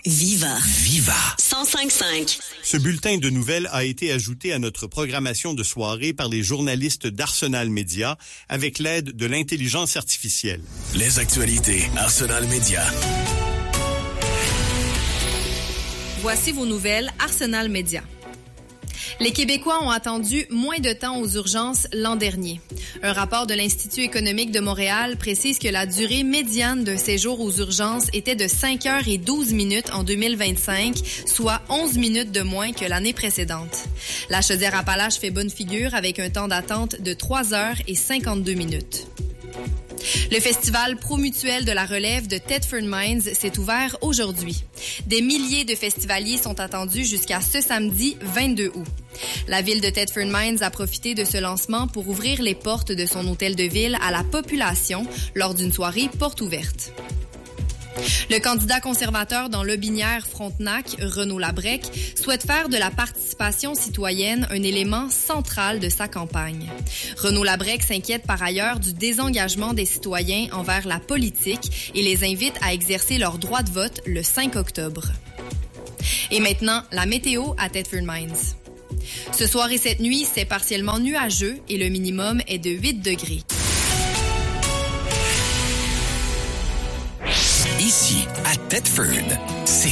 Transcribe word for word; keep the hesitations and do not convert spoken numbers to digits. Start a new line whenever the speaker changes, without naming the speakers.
Viva.
Viva.
cent cinq cinq.
Ce bulletin de nouvelles a été ajouté à notre programmation de soirée par les journalistes d'Arsenal Média avec l'aide de l'intelligence artificielle.
Les actualités Arsenal Média.
Voici vos nouvelles Arsenal Média. Les Québécois ont attendu moins de temps aux urgences l'an dernier. Un rapport de l'Institut économique de Montréal précise que la durée médiane d'un séjour aux urgences était de cinq heures et douze minutes en deux mille vingt-cinq, soit onze minutes de moins que l'année précédente. La Chaudière-Appalaches fait bonne figure avec un temps d'attente de trois heures et cinquante-deux minutes. Le festival Promutuel de la relève de Thetford Mines s'est ouvert aujourd'hui. Des milliers de festivaliers sont attendus jusqu'à ce samedi vingt-deux août. La ville de Thetford Mines a profité de ce lancement pour ouvrir les portes de son hôtel de ville à la population lors d'une soirée porte ouverte. Le candidat conservateur dans Lotbinière-Frontenac, Renaud Labrec, souhaite faire de la participation citoyenne un élément central de sa campagne. Renaud Labrec s'inquiète par ailleurs du désengagement des citoyens envers la politique et les invite à exercer leur droit de vote le cinq octobre. Et maintenant, la météo à Thetford Mines. Ce soir et cette nuit, c'est partiellement nuageux et le minimum est de huit degrés.
Ici, à Thetford, c'est